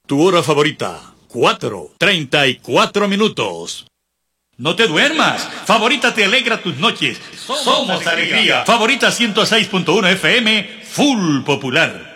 Tu hora favorita, 4:34 minutos. No te duermas. Favorita te alegra tus noches. Somos alegría. Favorita 106.1 FM, full popular.